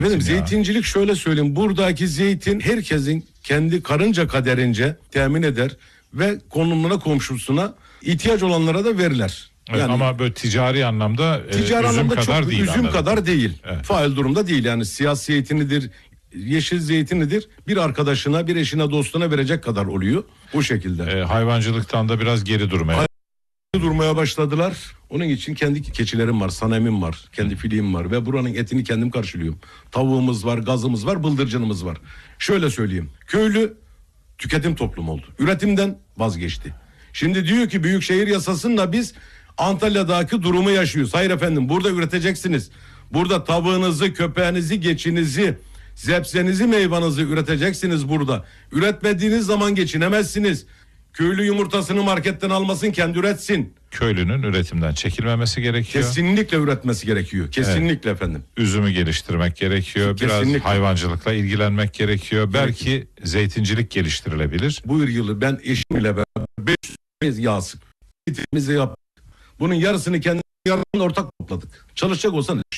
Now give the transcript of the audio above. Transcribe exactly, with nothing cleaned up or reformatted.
Benim Ya. zeytincilik şöyle söyleyeyim. Buradaki zeytin herkesin kendi karınca kaderince temin eder ve konumuna komşusuna ihtiyaç olanlara da verirler. Evet, Yani ama böyle ticari anlamda e, ticari üzüm anlamda kadar çok değil. üzüm anladım. kadar değil. Evet. Fail durumda değil. Yani siyah zeytinidir, yeşil zeytinidir. Bir arkadaşına, bir eşine, dostuna verecek kadar oluyor. O şekilde. E, hayvancılıktan da biraz geri durmaya. Hay- durmaya başladılar. Onun için kendi keçilerim var, sanemim var, kendi filiğim var ve buranın etini kendim karşılıyorum. Tavuğumuz var, gazımız var, bıldırcınımız var. Şöyle söyleyeyim. Köylü tüketim toplumu oldu. Üretimden vazgeçti. Şimdi diyor ki büyükşehir yasasında biz Antalya'daki durumu yaşıyoruz. Hayır efendim, burada üreteceksiniz. Burada tavığınızı, köpeğinizi, geçinizi, zepsenizi, meyvanızı üreteceksiniz burada. Üretmediğiniz zaman geçinemezsiniz. Köylü yumurtasını marketten almasın, kendi üretsin. Köylünün üretimden çekilmemesi gerekiyor. Kesinlikle üretmesi gerekiyor. Kesinlikle efendim. Üzümü geliştirmek gerekiyor. Biraz Kesinlikle. hayvancılıkla ilgilenmek gerekiyor. Belki zeytincilik geliştirilebilir. Bu yılı ben eşimle beraber beş yüz yağ sık. Bitirimizi yaptık. Bunun yarısını kendi yarısını ortak topladık. Çalışacak olsan